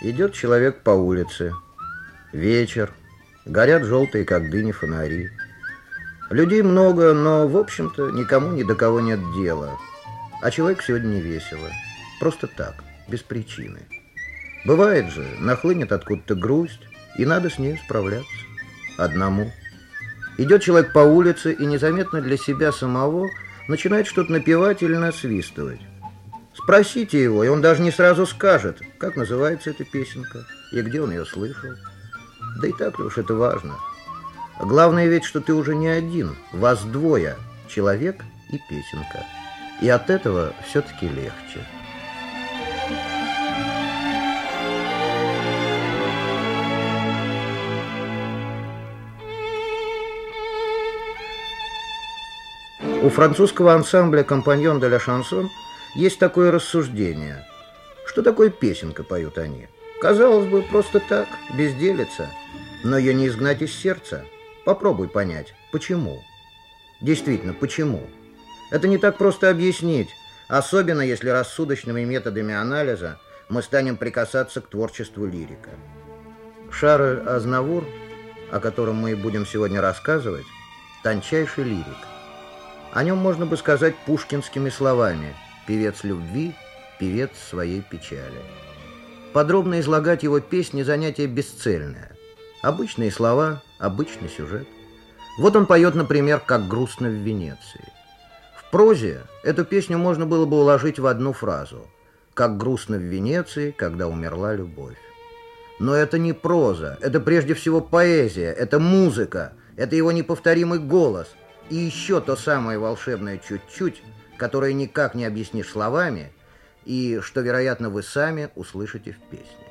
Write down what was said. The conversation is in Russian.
Идет человек по улице. Вечер. Горят желтые, как дыни, фонари. Людей много, но, в общем-то, никому ни до кого нет дела. А человек сегодня не весело. Просто так, без причины. Бывает же, нахлынет откуда-то грусть, и надо с ней справляться. Одному. Идет человек по улице и незаметно для себя самого начинает что-то напевать или насвистывать. Спросите его, и он даже не сразу скажет, как называется эта песенка и где он ее слышал. Да и так ли уж это важно? Главное ведь, что ты уже не один, вас двое, человек и песенка. И от этого все-таки легче. У французского ансамбля «Компаньон де ла Шансон» есть такое рассуждение. Что такое песенка, поют они? Казалось бы, просто так, безделица. Но ее не изгнать из сердца. Попробуй понять, почему. Действительно, почему? Это не так просто объяснить, особенно если рассудочными методами анализа мы станем прикасаться к творчеству лирика. Шарль Азнавур, о котором мы будем сегодня рассказывать, тончайший лирик. О нем можно бы сказать пушкинскими словами: певец любви, певец своей печали. Подробно излагать его песни — занятие бесцельное. Обычные слова, обычный сюжет. Вот он поет, например, «Как грустно в Венеции». В прозе эту песню можно было бы уложить в одну фразу: «Как грустно в Венеции, когда умерла любовь». Но это не проза, это прежде всего поэзия, это музыка, это его неповторимый голос и еще то самое волшебное чуть-чуть, которое никак не объяснишь словами и что, вероятно, вы сами услышите в песне.